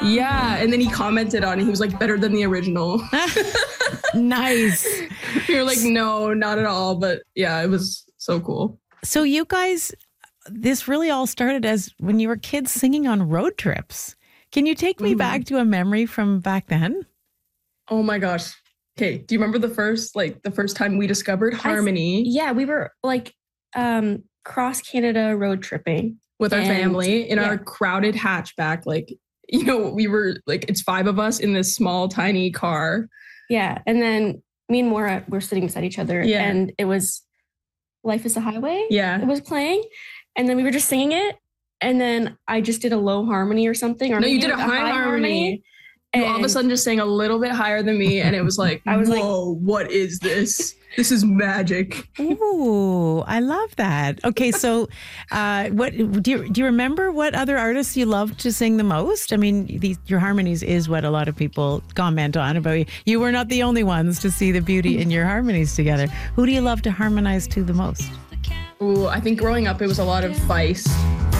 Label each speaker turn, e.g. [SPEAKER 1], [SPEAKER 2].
[SPEAKER 1] Yeah, and then he commented on it. He was like, better than the original.
[SPEAKER 2] Nice.
[SPEAKER 1] We were like, no, not at all. But yeah, it was so cool.
[SPEAKER 2] So you guys, this really all started as when you were kids singing on road trips. Can you take me back to a memory from back then?
[SPEAKER 1] Oh my gosh. Okay, do you remember the first time we discovered harmony?
[SPEAKER 3] Yeah, we were like cross Canada road tripping
[SPEAKER 1] with our family in our crowded hatchback. Like, you know, we were like, it's 5 of us in this small, tiny car.
[SPEAKER 3] Yeah. And then me and Maura were sitting beside each other and it was Life is a Highway.
[SPEAKER 1] Yeah.
[SPEAKER 3] It was playing. And then we were just singing it. And then I just did a low harmony or something. Or
[SPEAKER 1] no, you did a high harmony. You all of a sudden just sang a little bit higher than me. And it was like, I was whoa, what is this? This is magic.
[SPEAKER 2] Ooh, I love that. Okay, so what do you remember what other artists you loved to sing the most? I mean, your harmonies is what a lot of people comment on about you. You were not the only ones to see the beauty in your harmonies together. Who do you love to harmonize to the most?
[SPEAKER 1] Ooh, I think growing up, it was a lot of Feist.